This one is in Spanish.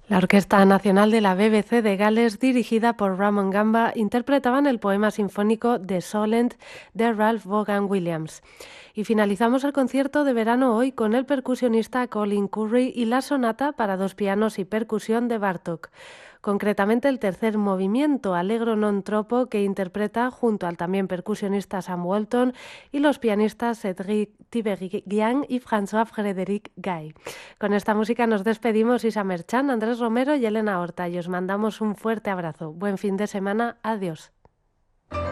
La Orquesta Nacional de la BBC de Gales, dirigida por Ramon Gamba, interpretaban el poema sinfónico The Solent de Ralph Vaughan Williams. Y finalizamos el concierto de verano hoy con el percusionista Colin Curry y la sonata para dos pianos y percusión de Bartók. Concretamente el tercer movimiento, Allegro non troppo, que interpreta junto al también percusionista Sam Walton y los pianistas Cédric Tiberghien y François-Frédéric Gay. Con esta música nos despedimos Isa Merchan, Andrés Romero y Elena Horta y os mandamos un fuerte abrazo. Buen fin de semana. Adiós.